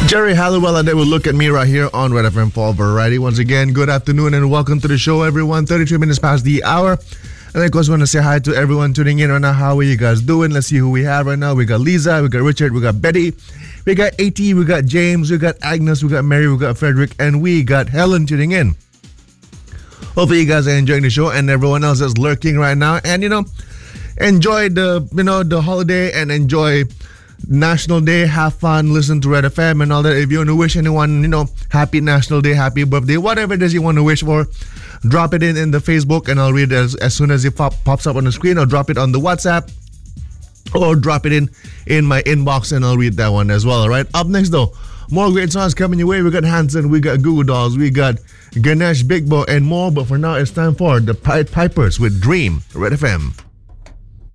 Jerry Halliwell, and they will look at me right here on Red FM Fall Variety. Once again, good afternoon and welcome to the show, everyone. 33 minutes past the hour. And of course, I want to say hi to everyone tuning in right now. How are you guys doing? Let's see who we have right now. We got Lisa, we got Richard, we got Betty, we got AT, we got James, we got Agnes, we got Mary, we got Frederick, and we got Helen tuning in. Hopefully you guys are enjoying the show and everyone else is lurking right now. And, enjoy the holiday and enjoy National Day. Have fun, listen to Red FM and all that. If you want to wish anyone, happy National Day, happy birthday, whatever it is you want to wish for, drop it in the Facebook and I'll read it as soon as it pops up on the screen, or drop it on the WhatsApp, or drop it in my inbox and I'll read that one as well. All right. Up next though, more great songs coming your way. We got Hanson, we got Goo Goo Dolls, we got Ganesh, Big Bo, and more. But for now, it's time for the Pied Pipers with Dream. Red FM.